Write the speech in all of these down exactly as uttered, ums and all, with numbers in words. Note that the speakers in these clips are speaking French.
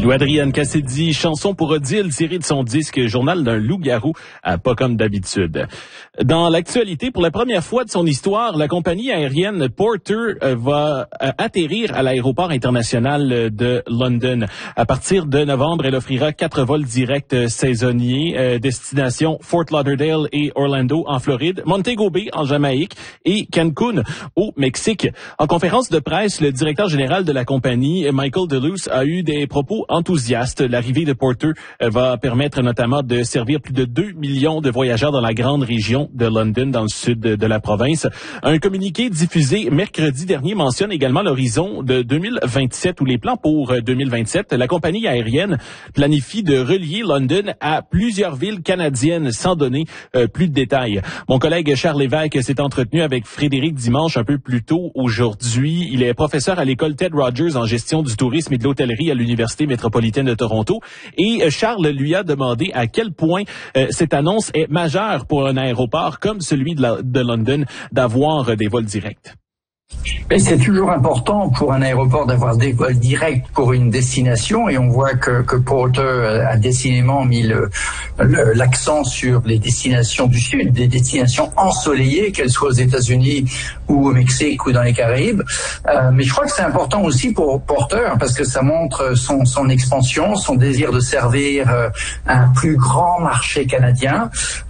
Lou Adrienne Cassidy, chanson pour Odile, tirée de son disque Journal d'un loup-garou, à pas comme d'habitude. Dans l'actualité, pour la première fois de son histoire, la compagnie aérienne Porter va atterrir à l'aéroport international de London. À partir de novembre, elle offrira quatre vols directs saisonniers, euh, destination Fort Lauderdale et Orlando en Floride, Montego Bay en Jamaïque et Cancun au Mexique. En conférence de presse, le directeur général de la compagnie, Michael Deleuze, a eu des propos enthousiastes. L'arrivée de Porter va permettre notamment de servir plus de deux millions de voyageurs dans la grande région de London, dans le sud de la province. Un communiqué diffusé mercredi dernier mentionne également l'horizon de deux mille vingt-sept ou les plans pour deux mille vingt-sept. La compagnie aérienne planifie de relier London à plusieurs villes canadiennes sans donner euh, plus de détails. Mon collègue Charles Lévesque s'est entretenu avec Frédéric Dimanche un peu plus tôt aujourd'hui. Il est professeur à l'école Ted Rogers en gestion du tourisme et de l'hôtellerie à l'Université métropolitaine de Toronto. Et Charles lui a demandé à quel point euh, cette annonce est majeure pour un aéroport comme celui de, la, de London d'avoir euh, des vols directs. Mais c'est toujours important pour un aéroport d'avoir des vols directs pour une destination, et on voit que, que Porter a décidément mis le, le, l'accent sur les destinations du Sud, des destinations ensoleillées, qu'elles soient aux États-Unis ou au Mexique ou dans les Caraïbes. Euh, mais je crois que c'est important aussi pour Porter parce que ça montre son, son expansion, son désir de servir un plus grand marché canadien.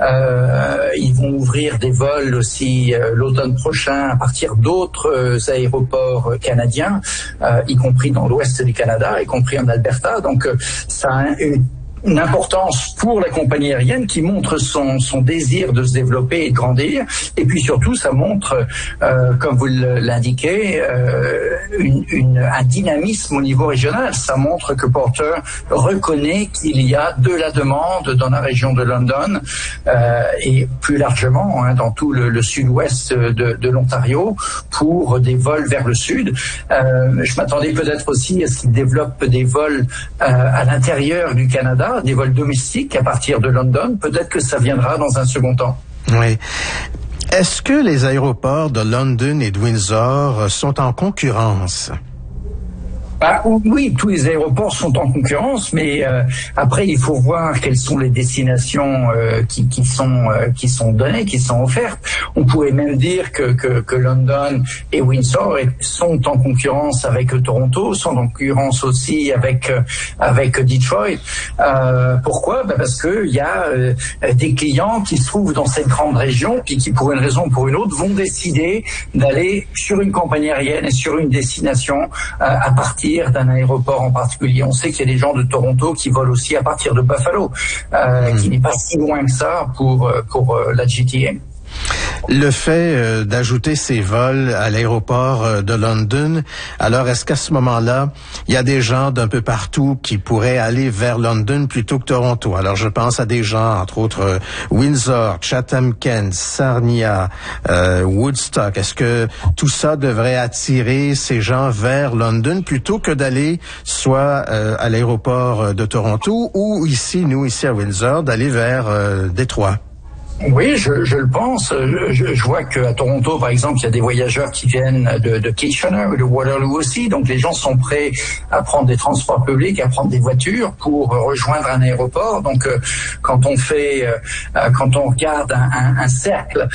Euh, ils vont ouvrir des vols aussi euh, l'automne prochain à partir d'autres aéroports canadiens, euh, y compris dans l'ouest du Canada, y compris en Alberta. Donc euh, ça a une une importance pour la compagnie aérienne qui montre son, son désir de se développer et de grandir. Et puis surtout, ça montre, euh, comme vous l'indiquez, euh, une, une, un dynamisme au niveau régional. Ça montre que Porter reconnaît qu'il y a de la demande dans la région de London euh, et plus largement hein, dans tout le, le sud-ouest de, de l'Ontario pour des vols vers le sud. Euh, je m'attendais peut-être aussi à ce qu'il développe des vols euh, à l'intérieur du Canada, des vols domestiques à partir de London. Peut-être que ça viendra dans un second temps. Oui. Est-ce que les aéroports de London et de Windsor sont en concurrence? Bah, oui, tous les aéroports sont en concurrence, mais euh, après il faut voir quelles sont les destinations euh, qui, qui sont euh, qui sont données, qui sont offertes. On pourrait même dire que que, que London et Windsor sont en concurrence avec Toronto, sont en concurrence aussi avec avec Detroit. Euh, pourquoi ? Bah parce que il y a euh, des clients qui se trouvent dans cette grande région, puis qui pour une raison ou pour une autre vont décider d'aller sur une compagnie aérienne et sur une destination euh, à partir d'un aéroport en particulier. On sait qu'il y a des gens de Toronto qui volent aussi à partir de Buffalo, euh, mmh. qui n'est pas si loin que ça pour pour la G T A. Le fait euh, d'ajouter ces vols à l'aéroport euh, de London, alors est-ce qu'à ce moment-là, il y a des gens d'un peu partout qui pourraient aller vers London plutôt que Toronto? Alors je pense à des gens, entre autres, euh, Windsor, Chatham-Kent, Sarnia, euh, Woodstock. Est-ce que tout ça devrait attirer ces gens vers London plutôt que d'aller soit euh, à l'aéroport de Toronto ou ici, nous, ici à Windsor, d'aller vers euh, Détroit? Oui, je, je le pense. Je, je vois qu'à Toronto, par exemple, il y a des voyageurs qui viennent de, de Kitchener ou de Waterloo aussi. Donc, les gens sont prêts à prendre des transports publics, à prendre des voitures pour rejoindre un aéroport. Donc, euh, quand on fait, euh, quand on regarde un, un, un cercle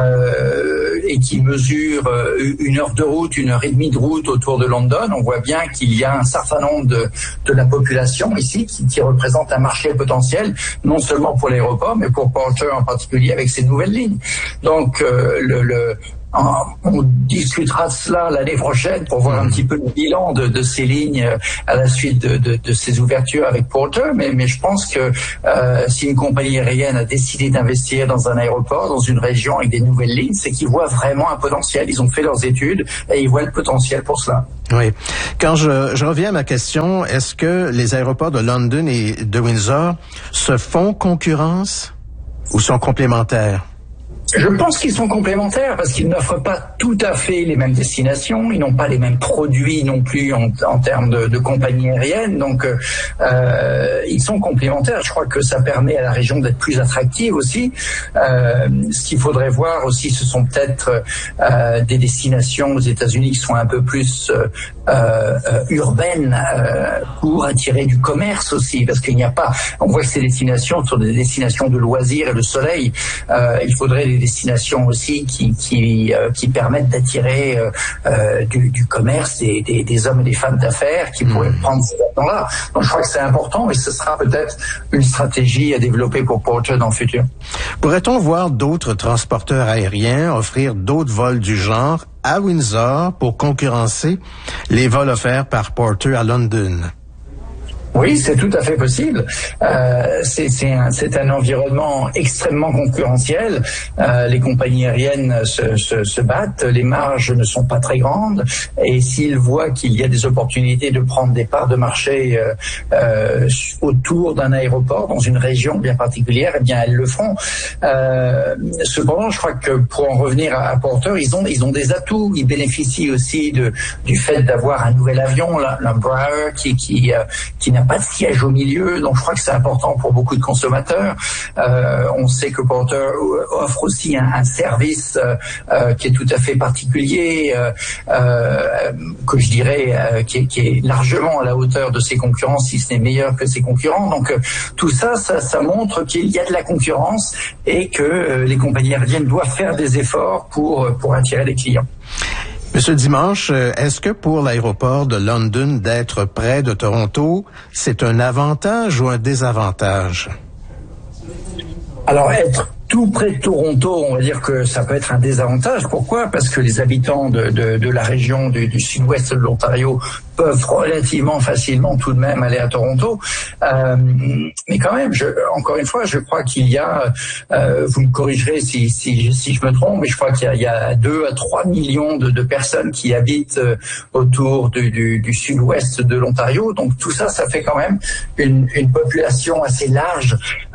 euh, et qui mesure une heure de route, une heure et demie de route autour de London, on voit bien qu'il y a un certain nombre de, de la population ici qui, qui représente un marché potentiel, non seulement pour l'aéroport, mais pour Porter en particulier, avec ces nouvelles lignes. Donc, euh, le, le, on discutera de cela l'année prochaine pour voir un petit peu le bilan de, de ces lignes à la suite de, de, de ces ouvertures avec Porter. Mais, mais je pense que euh, si une compagnie aérienne a décidé d'investir dans un aéroport, dans une région avec des nouvelles lignes, c'est qu'ils voient vraiment un potentiel. Ils ont fait leurs études et ils voient le potentiel pour cela. Oui. Quand je, je reviens à ma question, est-ce que les aéroports de London et de Windsor se font concurrence ou sont complémentaires? Je pense qu'ils sont complémentaires parce qu'ils n'offrent pas tout à fait les mêmes destinations, ils n'ont pas les mêmes produits non plus en, en termes de, de compagnie aérienne, donc euh, ils sont complémentaires. Je crois que ça permet à la région d'être plus attractive aussi. Euh, ce qu'il faudrait voir aussi, ce sont peut-être euh, des destinations aux États-Unis qui sont un peu plus euh, euh, urbaines euh, pour attirer du commerce aussi, parce qu'il n'y a pas, on voit que ces destinations sont des destinations de loisirs et de soleil. Euh, il faudrait des destinations aussi qui qui euh, qui permettent d'attirer euh, euh, du, du commerce, des, des, des hommes et des femmes d'affaires qui pourraient mmh. prendre ces avions-là. Donc je crois que c'est important et ce sera peut-être une stratégie à développer pour Porter dans le futur. Pourrait-on voir d'autres transporteurs aériens offrir d'autres vols du genre à Windsor pour concurrencer les vols offerts par Porter à London? Oui, c'est tout à fait possible. Euh, c'est, c'est, un, c'est un environnement extrêmement concurrentiel. Euh, les compagnies aériennes se, se, se battent, les marges ne sont pas très grandes, et s'ils voient qu'il y a des opportunités de prendre des parts de marché euh, euh, autour d'un aéroport, dans une région bien particulière, eh bien elles le feront. Euh, cependant, je crois que pour en revenir à, à Porter, ils ont, ils ont des atouts. Ils bénéficient aussi de, du fait d'avoir un nouvel avion, l'Embraer, qui, qui, euh, qui n'a pas de siège au milieu, donc je crois que c'est important pour beaucoup de consommateurs. Euh, on sait que Porter offre aussi un, un service euh, euh, qui est tout à fait particulier, euh, euh, que je dirais euh, qui, est, qui est largement à la hauteur de ses concurrents, si ce n'est meilleur que ses concurrents. Donc euh, tout ça, ça, ça montre qu'il y a de la concurrence et que euh, les compagnies aériennes doivent faire des efforts pour pour attirer des clients. Monsieur Dimanche, est-ce que pour l'aéroport de London d'être près de Toronto, c'est un avantage ou un désavantage? Alors, être tout près de Toronto, on va dire que ça peut être un désavantage. Pourquoi? Parce que les habitants de, de, de la région du, du sud-ouest de l'Ontario peuvent relativement facilement tout de même aller à Toronto. Euh, mais quand même, je, encore une fois, je crois qu'il y a, euh, vous me corrigerez si, si, si je me trompe, mais je crois qu'il y a, il y a deux à trois millions de, de personnes qui habitent euh, autour du, du, du sud-ouest de l'Ontario. Donc tout ça, ça fait quand même une, une population assez large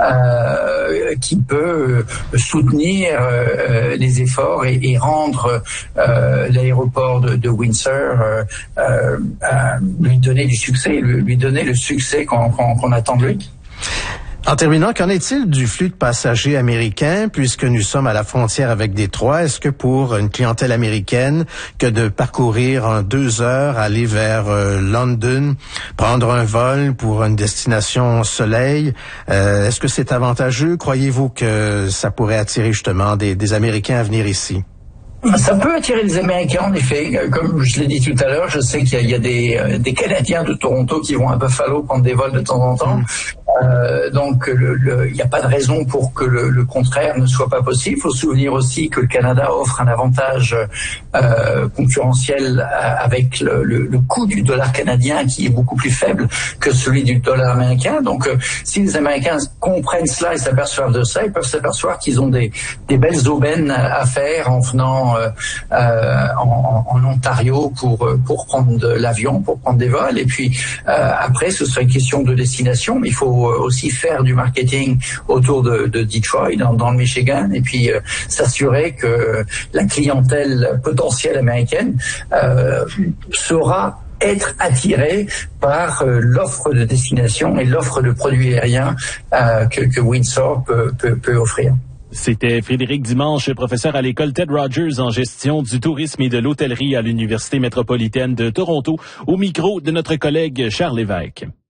euh, qui peut soutenir euh, les efforts et, et rendre euh, l'aéroport de, de Windsor euh, euh, lui donner du succès, lui, lui donner le succès qu'on, qu'on, qu'on attend de lui. En terminant, qu'en est-il du flux de passagers américains, puisque nous sommes à la frontière avec Détroit? Est-ce que pour une clientèle américaine, que de parcourir en deux heures, aller vers euh, London, prendre un vol pour une destination soleil, euh, est-ce que c'est avantageux? Croyez-vous que ça pourrait attirer justement des, des Américains à venir ici? Ça peut attirer les Américains, en effet. Comme je l'ai dit tout à l'heure, je sais qu'il y a, il y a des, des Canadiens de Toronto qui vont à Buffalo prendre des vols de temps en temps. Mmh. Euh, donc, le, le, il n'y a pas de raison pour que le, le contraire ne soit pas possible. Il faut se souvenir aussi que le Canada offre un avantage euh, concurrentiel avec le, le, le coût du dollar canadien qui est beaucoup plus faible que celui du dollar américain. Donc, euh, si les Américains comprennent cela et s'aperçoivent de ça, ils peuvent s'apercevoir qu'ils ont des, des belles aubaines à faire en venant euh, euh, en, en Ontario pour pour prendre de l'avion, pour prendre des vols. Et puis euh, après, ce sera une question de destination, mais il faut aussi faire du marketing autour de, de Detroit, dans, dans le Michigan, et puis euh, s'assurer que la clientèle potentielle américaine euh, saura être attirée par euh, l'offre de destination et l'offre de produits aériens euh, que, que Windsor peut, peut, peut offrir. C'était Frédéric Dimanche, professeur à l'école Ted Rogers en gestion du tourisme et de l'hôtellerie à l'Université métropolitaine de Toronto, au micro de notre collègue Charles Lévesque.